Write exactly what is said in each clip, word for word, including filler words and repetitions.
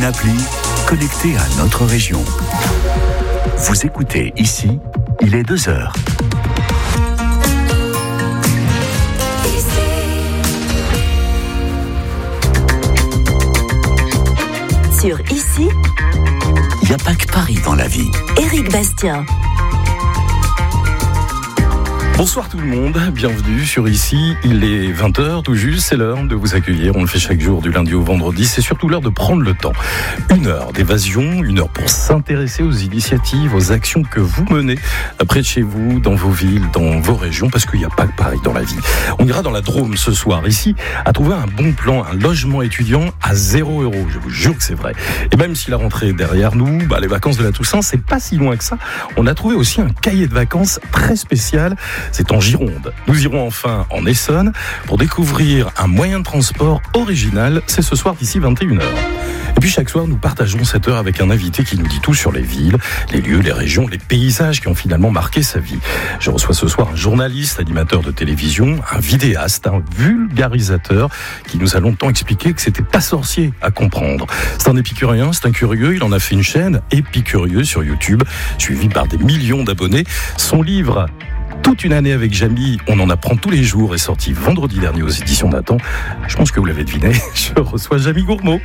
appli connectée à notre région. Vous écoutez ici, il est deux heures. Sur Ici, il n'y a pas que Paris dans la vie. Éric Bastien. Bonsoir tout le monde, bienvenue sur Ici, il est vingt heures tout juste, c'est l'heure de vous accueillir, on le fait chaque jour du lundi au vendredi, c'est surtout l'heure de prendre le temps. Une heure d'évasion, une heure pour s'intéresser aux initiatives, aux actions que vous menez près de chez vous, dans vos villes, dans vos régions, parce qu'il n'y a pas que Paris dans la vie. On ira dans la Drôme ce soir, ici, à trouver un bon plan, un logement étudiant à zéro euro, je vous jure que c'est vrai. Et même si la rentrée est derrière nous, bah, les vacances de la Toussaint, c'est pas si loin que ça. On a trouvé aussi un cahier de vacances très spécial. C'est en Gironde. Nous irons enfin en Essonne pour découvrir un moyen de transport original. C'est ce soir d'ici vingt et une heures. Et puis chaque soir, nous partageons cette heure avec un invité qui nous dit tout sur les villes, les lieux, les régions, les paysages qui ont finalement marqué sa vie. Je reçois ce soir un journaliste, animateur de télévision, un vidéaste, un vulgarisateur qui nous a longtemps expliqué que c'était pas sorcier à comprendre. C'est un épicurien, c'est un curieux, il en a fait une chaîne, Épicurieux, sur YouTube, suivi par des millions d'abonnés. Son livre Toute une année avec Jamy, on en apprend tous les jours, est sorti vendredi dernier aux éditions Nathan. Je pense que vous l'avez deviné, je reçois Jamy Gourmaud.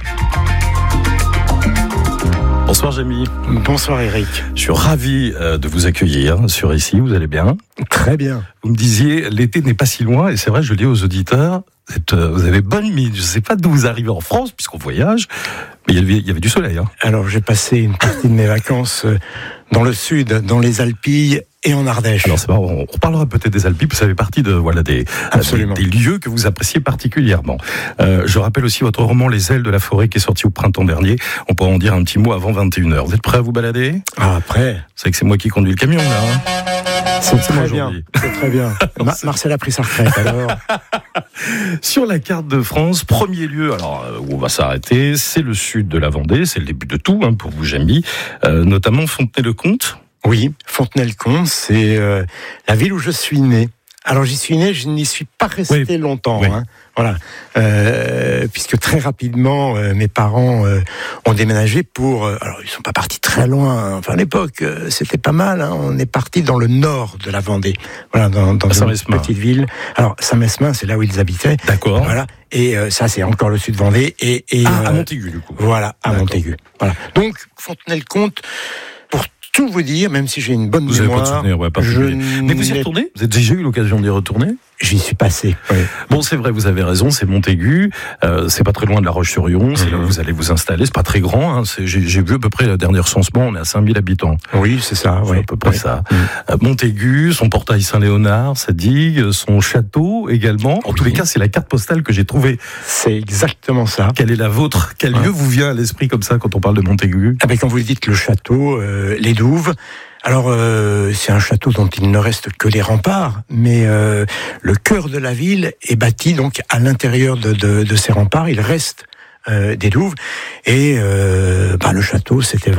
Bonsoir Jamy. Bonsoir Éric. Je suis ravi de vous accueillir sur Ici, vous allez bien ? Très bien. Vous me disiez, l'été n'est pas si loin, et c'est vrai, je le dis aux auditeurs, vous avez bonne mine. Je ne sais pas d'où vous arrivez en France, puisqu'on voyage, mais il y avait, il y avait du soleil. Hein. Alors j'ai passé une partie de mes vacances dans le sud, dans les Alpilles, et en Ardèche. Alors c'est marrant, on reparlera peut-être des Alpes, ça fait partie de voilà des, des, des lieux que vous appréciez particulièrement. Euh, je rappelle aussi votre roman Les ailes de la forêt qui est sorti au printemps dernier. On pourra en dire un petit mot avant vingt et une heures. Vous êtes prêts à vous balader ? Ah, après. C'est vrai que c'est moi qui conduis le camion là. Hein. C'est très bien. C'est très bien. Ma- Marcel a pris sa retraite alors. Sur la carte de France, premier lieu alors où on va s'arrêter, c'est le sud de la Vendée, c'est le début de tout hein, pour vous Jamy, euh, notamment Fontenay-le-Comte. Oui, Fontenay-le-Comte, c'est euh, la ville où je suis né. Alors j'y suis né, je n'y suis pas resté oui. longtemps, oui. hein, voilà, euh, puisque très rapidement euh, mes parents euh, ont déménagé pour. Euh, alors ils sont pas partis très loin. Hein, enfin à l'époque euh, c'était pas mal. Hein, on est parti dans le nord de la Vendée, voilà, dans, dans une petite ville. Alors Saint-Mesmin, c'est là où ils habitaient. D'accord. Voilà. Et euh, ça c'est encore le sud de Vendée. Et, et ah, euh, à Montaigu du coup. Voilà, à D'accord. Montaigu. Voilà. Donc Fontenay-le-Comte. Pour tout vous dire, même si j'ai une bonne vous mémoire, avez pas de souvenir, ouais, pas je mais vous y retournez ? Vous avez déjà eu l'occasion d'y retourner ? J'y suis passé. Oui. Bon, c'est vrai, vous avez raison, c'est Montaigu, euh, c'est pas très loin de La Roche-sur-Yon, c'est mmh. là où vous allez vous installer, c'est pas très grand, hein, c'est, j'ai, j'ai vu à peu près le dernier recensement, on est à cinq mille habitants. Oui, c'est ça, c'est oui. à peu près oui. ça. Mmh. Euh, Montaigu, son portail Saint-Léonard, sa digue, son château également. En oui. tous les cas, c'est la carte postale que j'ai trouvée. C'est exactement ça. Quelle est la vôtre ? Quel ouais. lieu vous vient à l'esprit comme ça quand on parle de Montaigu ? Ah ben, quand vous le dites, le château, euh, les douves. Alors, euh, c'est un château dont il ne reste que les remparts, mais euh, le cœur de la ville est bâti donc à l'intérieur de, de, de ces remparts. Il reste euh, des douves et euh, bah, le château, c'était